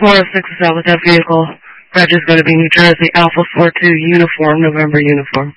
406 is out with that vehicle. Reg is going to be New Jersey Alpha 42 uniform, November uniform.